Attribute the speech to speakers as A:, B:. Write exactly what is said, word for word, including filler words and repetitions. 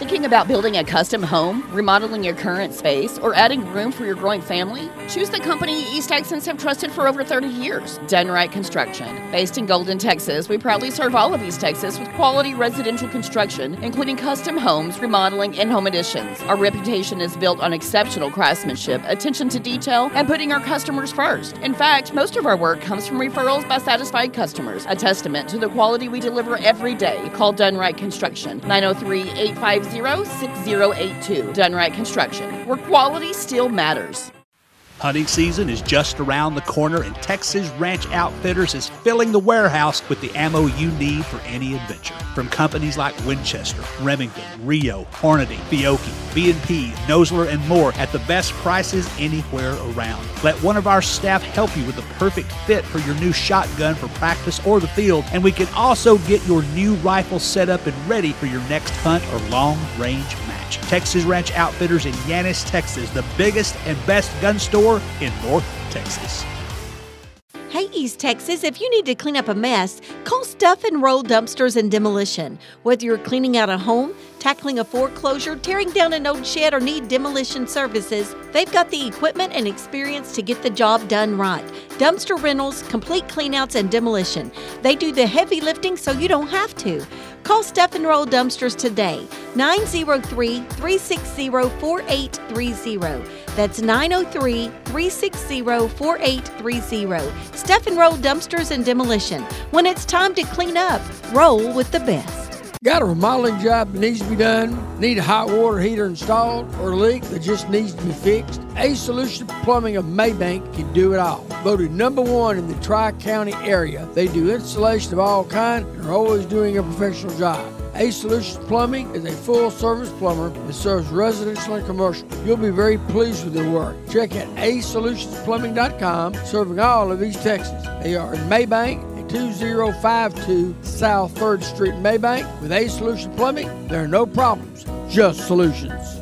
A: Thinking about building a custom home, remodeling your current space, or adding room for your growing family? Choose the company East Texans have trusted for over thirty years, Done Right Construction. Based in Golden, Texas, we proudly serve all of East Texas with quality residential construction, including custom homes, remodeling, and home additions. Our reputation is built on exceptional craftsmanship, attention to detail, and putting our customers first. In fact, most of our work comes from referrals by satisfied customers, a testament to the quality we deliver every day. Call Done Right Construction, nine oh three, eight five zero, six zero eight two. Done Right Construction, where quality still matters.
B: Hunting season is just around the corner, and Texas Ranch Outfitters is filling the warehouse with the ammo you need for any adventure. From companies like Winchester, Remington, Rio, Hornady, Fiocchi, B and P, Nosler, and more at the best prices anywhere around. Let one of our staff help you with the perfect fit for your new shotgun for practice or the field, and we can also get your new rifle set up and ready for your next hunt or long-range match. Texas Ranch Outfitters in Yanis, Texas, the biggest and best gun store in North Texas.
C: Hey, East Texas, if you need to clean up a mess, call Stuff and Roll Dumpsters and Demolition. Whether you're cleaning out a home, tackling a foreclosure, tearing down an old shed, or need demolition services, they've got the equipment and experience to get the job done right. Dumpster rentals, complete cleanouts, and demolition. They do the heavy lifting so you don't have to. Call Stuff and Roll Dumpsters today, nine oh three, three six zero, four eight three zero. That's nine oh three, three six zero, four eight three zero. Stuff and Roll Dumpsters and Demolition. When it's time to clean up, roll with the best.
D: Got a remodeling job that needs to be done? Need a hot water heater installed or a leak that just needs to be fixed? Ace Solutions Plumbing of Maybank can do it all. Voted number one in the Tri-County area. They do installation of all kinds and are always doing a professional job. Ace Solutions Plumbing is a full-service plumber that serves residential and commercial. You'll be very pleased with their work. Check out ace solutions plumbing dot com, serving all of East Texas. They are in Maybank, two oh five two South third Street, Maybank. With Ace Solutions Plumbing, there are no problems, just solutions.